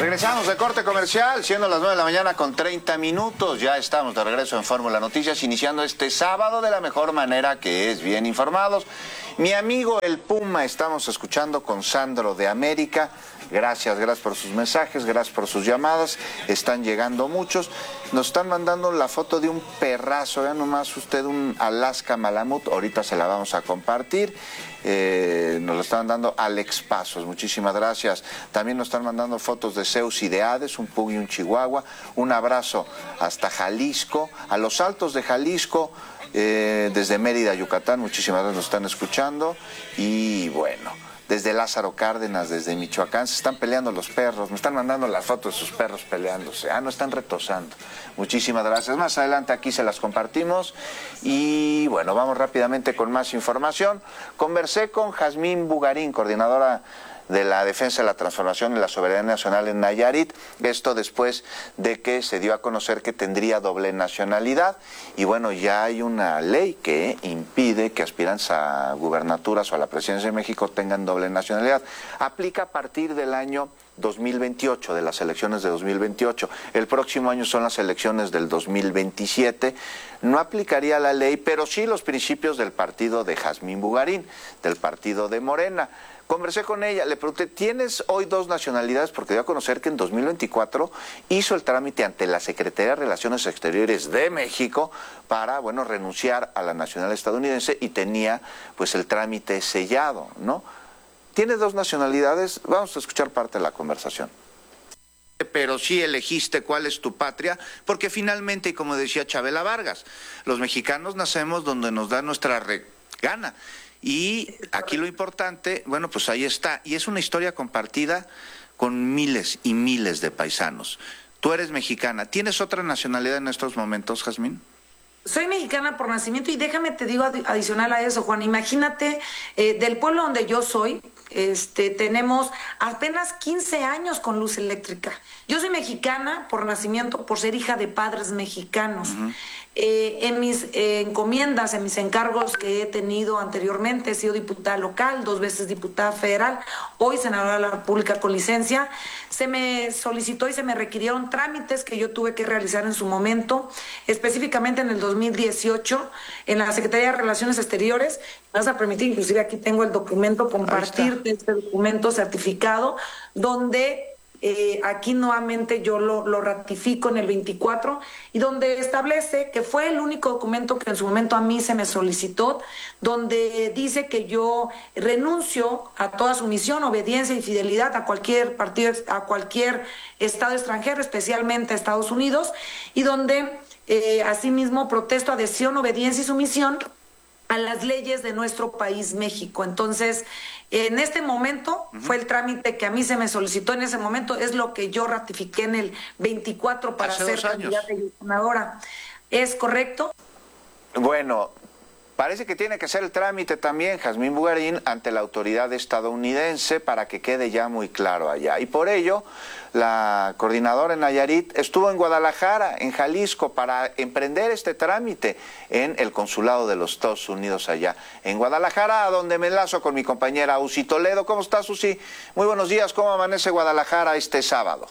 Regresamos de corte comercial, siendo las 9 de la mañana con 30 minutos. Ya estamos de regreso en Fórmula Noticias, iniciando este sábado de la mejor manera, que es bien informados. Mi amigo el Puma, estamos escuchando con Sandro de América. Gracias por sus mensajes, gracias por sus llamadas. Están llegando muchos. Nos están mandando la foto de un perrazo. Vean nomás usted, un Alaska Malamut. Ahorita se la vamos a compartir. Nos lo están mandando Alex Pasos. Muchísimas gracias. También nos están mandando fotos de Zeus y de Hades, un pug y un chihuahua. Un abrazo hasta Jalisco, a los Altos de Jalisco. Desde Mérida, Yucatán, muchísimas gracias, nos están escuchando. Y bueno, desde Lázaro Cárdenas, desde Michoacán, se están peleando los perros. Me están mandando las fotos de sus perros peleándose. No están retosando. Muchísimas gracias. Más adelante aquí se las compartimos. Y bueno, vamos rápidamente con más información. Conversé con Jazmín Bugarín, coordinadora de la Defensa de la Transformación y la Soberanía Nacional en Nayarit, esto después de que se dio a conocer que tendría doble nacionalidad. Y bueno, ya hay una ley que impide que aspirantes a gubernaturas o a la presidencia de México tengan doble nacionalidad. Aplica a partir del año 2028, de las elecciones de 2028. El próximo año son las elecciones del 2027. No aplicaría la ley, pero sí los principios del partido de Jazmín Bugarín, del partido de Morena. Conversé con ella, le pregunté, ¿tienes hoy dos nacionalidades? Porque dio a conocer que en 2024 hizo el trámite ante la Secretaría de Relaciones Exteriores de México para, bueno, renunciar a la nacionalidad estadounidense y tenía, pues, el trámite sellado, ¿no? ¿Tienes dos nacionalidades? Vamos a escuchar parte de la conversación. Pero sí elegiste cuál es tu patria, porque finalmente, y como decía Chabela Vargas, los mexicanos nacemos donde nos da nuestra gana. Y aquí lo importante, bueno, pues ahí está. Y es una historia compartida con miles y miles de paisanos. Tú eres mexicana. ¿Tienes otra nacionalidad en estos momentos, Jazmín? Soy mexicana por nacimiento y déjame te digo adicional a eso, Juan. Imagínate, del pueblo donde yo soy, tenemos apenas 15 años con luz eléctrica. Yo soy mexicana por nacimiento, por ser hija de padres mexicanos. Uh-huh. En mis encomiendas, en mis encargos que he tenido anteriormente, he sido diputada local, 2 veces diputada federal, hoy senadora de la República con licencia. Se me solicitó y se me requirieron trámites que yo tuve que realizar en su momento, específicamente en el 2018, en la Secretaría de Relaciones Exteriores. Me vas a permitir, inclusive aquí tengo el documento, compartirte este documento certificado, donde aquí nuevamente yo lo ratifico en el 24 y donde establece que fue el único documento que en su momento a mí se me solicitó, donde dice que yo renuncio a toda sumisión, obediencia y fidelidad a cualquier partido, a cualquier estado extranjero, especialmente a Estados Unidos, y donde asimismo protesto adhesión, obediencia y sumisión a las leyes de nuestro país, México. Entonces, en este momento, uh-huh, fue el trámite que a mí se me solicitó en ese momento, es lo que yo ratifiqué en el 24 para ser candidata y senadora. ¿Es correcto? Bueno, parece que tiene que ser el trámite también, Jazmín Bugarín, ante la autoridad estadounidense para que quede ya muy claro allá. Y por ello, la coordinadora en Nayarit estuvo en Guadalajara, en Jalisco, para emprender este trámite en el consulado de los Estados Unidos allá en Guadalajara, a donde me enlazo con mi compañera Uzi Toledo. ¿Cómo estás, Uzi? Muy buenos días. ¿Cómo amanece Guadalajara este sábado?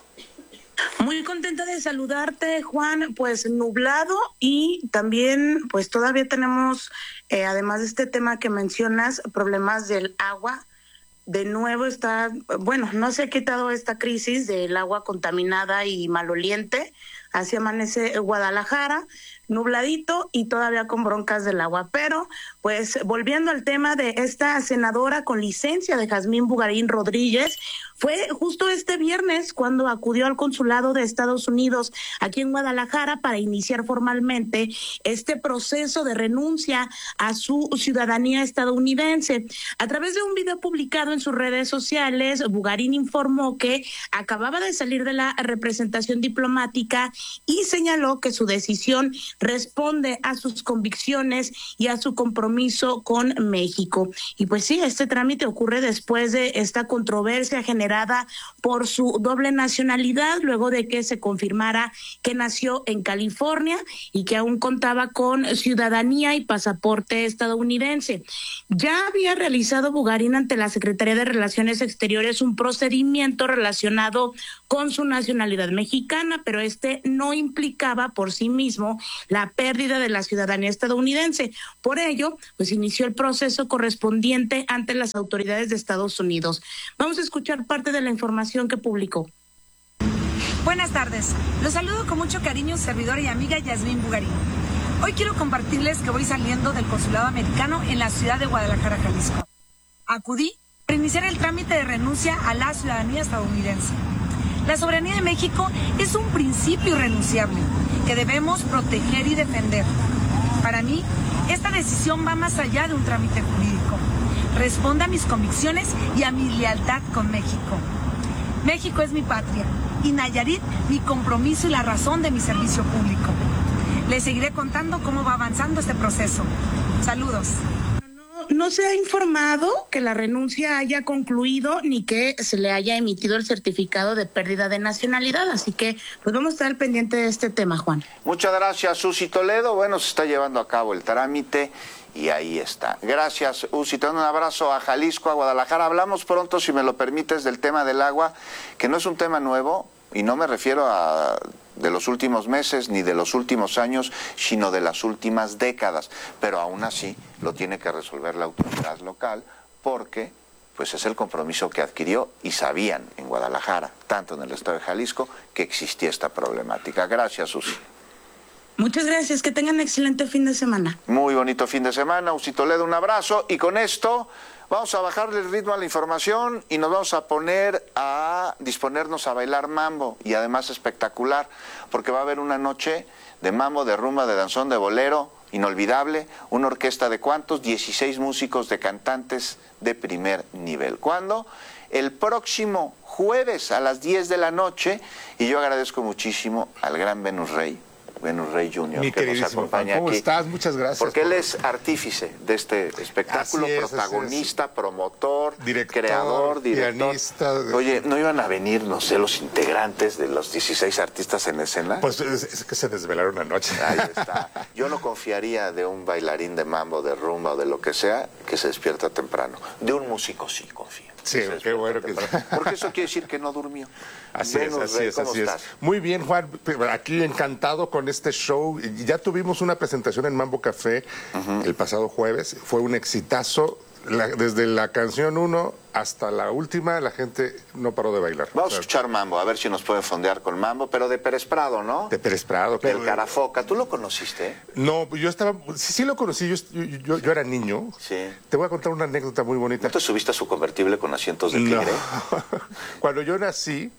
Muy contenta de saludarte, Juan. Pues nublado y también pues todavía tenemos, además de este tema que mencionas, problemas del agua. De nuevo está, bueno, no se ha quitado esta crisis del agua contaminada y maloliente. Así amanece Guadalajara, nubladito y todavía con broncas del agua. Pero, pues, volviendo al tema de esta senadora con licencia de Jazmín Bugarín Rodríguez, fue justo este viernes cuando acudió al consulado de Estados Unidos aquí en Guadalajara para iniciar formalmente este proceso de renuncia a su ciudadanía estadounidense. A través de un video publicado en sus redes sociales, Bugarín informó que acababa de salir de la representación diplomática y señaló que su decisión responde a sus convicciones y a su compromiso con México. Y pues sí, este trámite ocurre después de esta controversia generada por su doble nacionalidad, luego de que se confirmara que nació en California y que aún contaba con ciudadanía y pasaporte estadounidense. Ya había realizado Bugarín ante la Secretaría de Relaciones Exteriores un procedimiento relacionado con su nacionalidad mexicana, pero este no implicaba por sí mismo la pérdida de la ciudadanía estadounidense. Por ello, pues inició el proceso correspondiente ante las autoridades de Estados Unidos. Vamos a escuchar parte de la información que publicó. Buenas tardes. Los saludo con mucho cariño, servidora y amiga Yasmín Bugarín. Hoy quiero compartirles que voy saliendo del consulado americano en la ciudad de Guadalajara, Jalisco. Acudí para iniciar el trámite de renuncia a la ciudadanía estadounidense. La soberanía de México es un principio irrenunciable que debemos proteger y defender. Para mí, esta decisión va más allá de un trámite jurídico. Responde a mis convicciones y a mi lealtad con México. México es mi patria y Nayarit mi compromiso y la razón de mi servicio público. Les seguiré contando cómo va avanzando este proceso. Saludos. No se ha informado que la renuncia haya concluido ni que se le haya emitido el certificado de pérdida de nacionalidad, así que pues vamos a estar al pendiente de este tema, Juan. Muchas gracias, Susi Toledo. Bueno, se está llevando a cabo el trámite y ahí está. Gracias, Uzi. Te mando un abrazo a Jalisco, a Guadalajara. Hablamos pronto, si me lo permites, del tema del agua, que no es un tema nuevo y no me refiero a de los últimos meses ni de los últimos años, sino de las últimas décadas. Pero aún así lo tiene que resolver la autoridad local porque pues es el compromiso que adquirió y sabían en Guadalajara, tanto en el estado de Jalisco, que existía esta problemática. Gracias, Uzi. Muchas gracias, que tengan excelente fin de semana. Muy bonito fin de semana, Uzi Toledo, un abrazo. Y con esto vamos a bajarle el ritmo a la información y nos vamos a poner a disponernos a bailar mambo, y además espectacular, porque va a haber una noche de mambo, de rumba, de danzón, de bolero, inolvidable, una orquesta de ¿cuántos? 16 músicos de cantantes de primer nivel. ¿Cuándo? El próximo jueves a las 10 de la noche, y yo agradezco muchísimo al gran Venus Rey Jr., que nos acompaña aquí. ¿Cómo estás? Muchas gracias. Porque él es artífice de este espectáculo, protagonista, promotor, director, creador, pianista. Oye, ¿no iban a venir, no sé, los integrantes de los 16 artistas en escena? Pues es que se desvelaron anoche. Ahí está. Yo no confiaría de un bailarín de mambo, de rumba o de lo que sea, que se despierta temprano. De un músico sí confío. Sí, qué bueno que porque eso quiere decir que no durmió. Así es. Muy bien, Juan, aquí encantado con este show. Ya tuvimos una presentación en Mambo Café el pasado jueves, fue un exitazo. Desde la canción 1 hasta la última, la gente no paró de bailar. Vamos a escuchar mambo, a ver si nos pueden fondear con mambo, pero de Pérez Prado, ¿no? De Pérez Prado. Del Carafoca. ¿Tú lo conociste? No, yo estaba... Sí lo conocí, yo era niño. Sí. Te voy a contar una anécdota muy bonita. ¿No te subiste a su convertible con asientos de tigre? No. Cuando yo nací,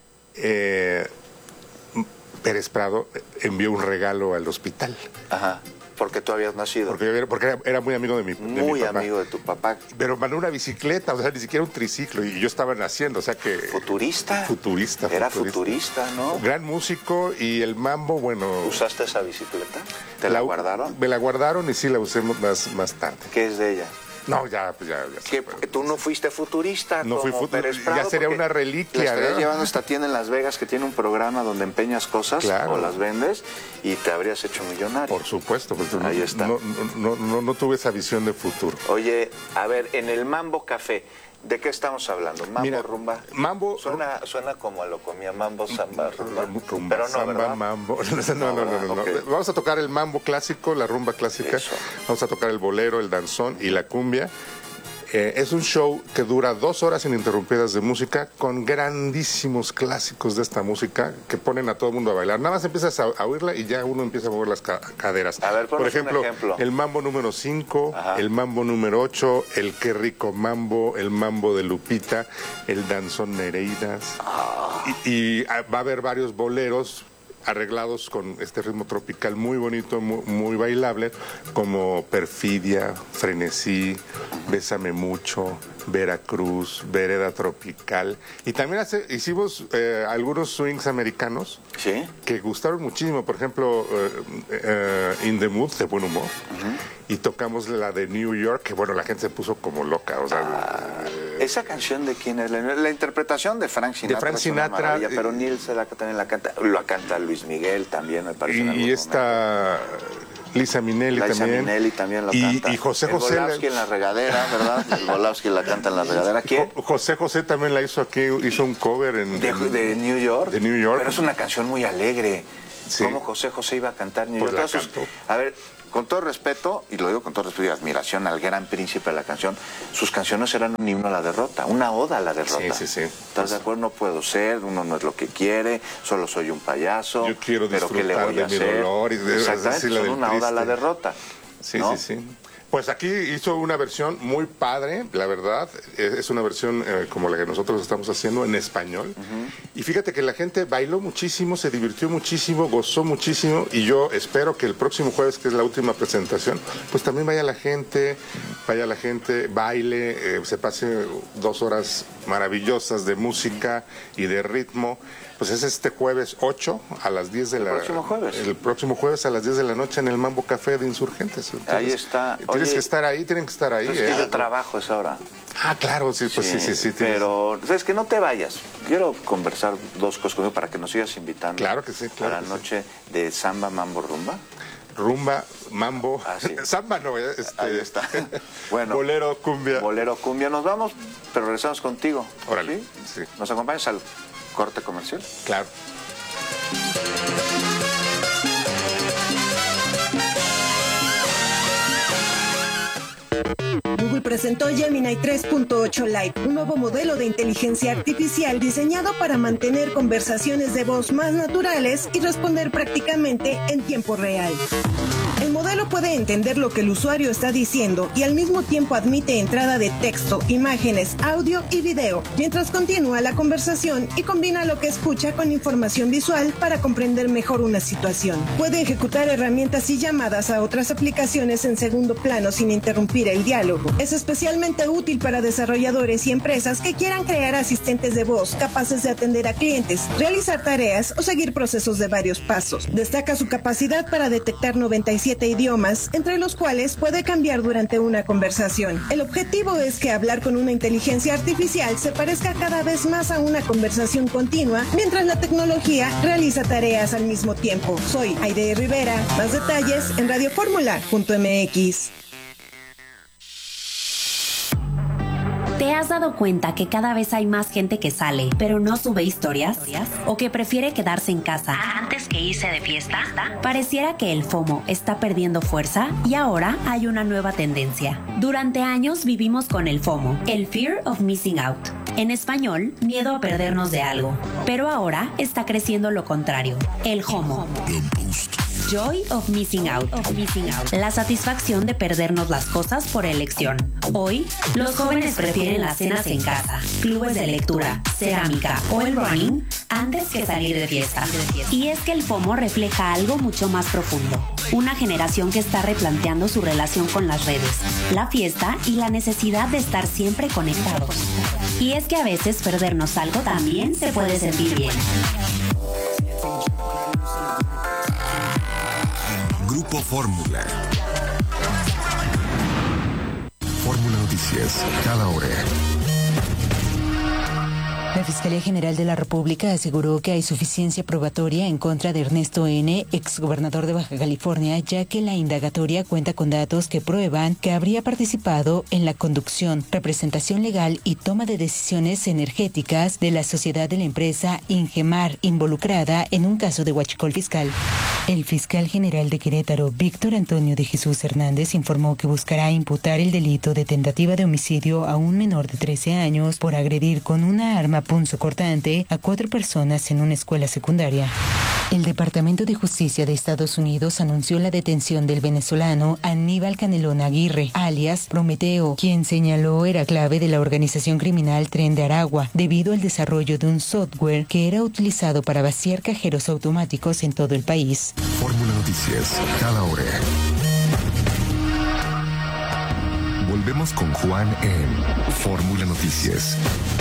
Pérez Prado envió un regalo al hospital. Ajá. Porque tú habías nacido. Porque era muy amigo de mi papá. Muy amigo de tu papá. Pero mandó una bicicleta, o sea, ni siquiera un triciclo, y yo estaba naciendo, o sea que... ¿Futurista? Era futurista, ¿no? Gran músico, y el mambo, bueno... ¿Usaste esa bicicleta? ¿Te la guardaron? Me la guardaron y sí la usé más tarde. ¿Qué es de ella? No, ya. Tú no fuiste futurista. No fui futurista. Ya sería una reliquia. La estarías llevando esta tienda en Las Vegas que tiene un programa donde empeñas cosas, claro, o las vendes y te habrías hecho millonario. Por supuesto. Pues ahí está. No tuve esa visión de futuro. Oye, a ver, en el Mambo Café, ¿de qué estamos hablando? ¿Mambo, mira, rumba? Mambo... Suena como a lo comía mambo, samba, rumba. Pero no, samba, ¿verdad? Mambo. No. Okay. Vamos a tocar el mambo clásico, la rumba clásica. Eso. Vamos a tocar el bolero, el danzón y la cumbia. Es un show que dura 2 horas ininterrumpidas de música, con grandísimos clásicos de esta música que ponen a todo el mundo a bailar. Nada más empiezas a oírla y ya uno empieza a mover las caderas. A ver, por ejemplo, el mambo número 5, el mambo número 8, el Qué Rico Mambo, el mambo de Lupita, el danzón Nereidas. Y va a haber varios boleros arreglados con este ritmo tropical muy bonito, muy bailable, como Perfidia, Frenesí, Bésame Mucho, Veracruz, Vereda Tropical. Y también hicimos algunos swings americanos que gustaron muchísimo. Por ejemplo, In the Mood, de buen humor. Y tocamos la de New York, que bueno, la gente se puso como loca. O sea, ¿esa canción de quién es? La interpretación de Frank Sinatra. De Frank Sinatra. Pero Neil también la canta Luis Miguel también, me parece. Y esta... Lisa Minnelli también lo canta. Y José el José. Volowski en la regadera, ¿verdad? El Volowski la canta en la regadera. ¿Quién? José José también la hizo aquí, hizo un cover de New York. De New York. Pero es una canción muy alegre. Sí. ¿Cómo José José iba a cantar New York? Entonces, a ver, con todo respeto, y lo digo con todo respeto y admiración al gran príncipe de la canción, sus canciones eran un himno a la derrota, una oda a la derrota. Sí. ¿Estás de acuerdo? No puedo ser, uno no es lo que quiere, solo soy un payaso. Yo quiero pero ¿qué le voy a de mi hacer? dolor. Exactamente, son una oda a la derrota. Sí, ¿no? sí. Pues aquí hizo una versión muy padre, la verdad. Es una versión como la que nosotros estamos haciendo en español. Y fíjate que la gente bailó muchísimo, se divirtió muchísimo, gozó muchísimo. Y yo espero que el próximo jueves, que es la última presentación, pues también vaya la gente, baile, se pase 2 horas maravillosas de música y de ritmo. Pues es este jueves 8 a las 10 de la noche. El próximo jueves a las 10 de la noche en el Mambo Café de Insurgentes. Entonces, ahí está. Tienen que estar ahí. Es que yo trabajo esa hora. Ah, claro, sí, pues sí. Pero, ¿sabes que no te vayas? Quiero conversar 2 cosas conmigo para que nos sigas invitando. Claro que sí, claro. A la noche de Samba, Mambo, Rumba. Rumba, mambo, sí. Samba no, ahí está. Bueno, bolero, cumbia. Nos vamos, pero regresamos contigo. Órale. Sí. ¿Nos acompañas al corte comercial? Claro. Google presentó Gemini 3.8 Lite, un nuevo modelo de inteligencia artificial diseñado para mantener conversaciones de voz más naturales y responder prácticamente en tiempo real. El modelo puede entender lo que el usuario está diciendo y al mismo tiempo admite entrada de texto, imágenes, audio y video, mientras continúa la conversación y combina lo que escucha con información visual para comprender mejor una situación. Puede ejecutar herramientas y llamadas a otras aplicaciones en segundo plano sin interrumpir el diálogo. Es especialmente útil para desarrolladores y empresas que quieran crear asistentes de voz capaces de atender a clientes, realizar tareas o seguir procesos de varios pasos. Destaca su capacidad para detectar 97 idiomas, entre los cuales puede cambiar durante una conversación. El objetivo es que hablar con una inteligencia artificial se parezca cada vez más a una conversación continua, mientras la tecnología realiza tareas al mismo tiempo. Soy Aide Rivera. Más detalles en radioformula.mx. ¿Te has dado cuenta que cada vez hay más gente que sale, pero no sube historias? ¿O que prefiere quedarse en casa antes que irse de fiesta? Pareciera que el FOMO está perdiendo fuerza y ahora hay una nueva tendencia. Durante años vivimos con el FOMO, el Fear of Missing Out. En español, miedo a perdernos de algo. Pero ahora está creciendo lo contrario, el JOMO. Joy of Missing Out. La satisfacción de perdernos las cosas por elección. Hoy, los jóvenes prefieren las cenas en casa, clubes de lectura, cerámica o el running antes que salir de fiesta. Y es que el FOMO refleja algo mucho más profundo. Una generación que está replanteando su relación con las redes, la fiesta y la necesidad de estar siempre conectados. Y es que a veces perdernos algo también se puede sentir bien. Grupo Fórmula. Fórmula Noticias, cada hora. La Fiscalía General de la República aseguró que hay suficiencia probatoria en contra de Ernesto N., exgobernador de Baja California, ya que la indagatoria cuenta con datos que prueban que habría participado en la conducción, representación legal y toma de decisiones energéticas de la sociedad de la empresa Ingemar, involucrada en un caso de huachicol fiscal. El fiscal general de Querétaro, Víctor Antonio de Jesús Hernández, informó que buscará imputar el delito de tentativa de homicidio a un menor de 13 años por agredir con una arma punzocortante a 4 personas en una escuela secundaria. El Departamento de Justicia de Estados Unidos anunció la detención del venezolano Aníbal Canelón Aguirre, alias Prometeo, quien señaló era clave de la organización criminal Tren de Aragua, debido al desarrollo de un software que era utilizado para vaciar cajeros automáticos en todo el país. Fórmula Noticias, cada hora. Volvemos con Juan en Fórmula Noticias.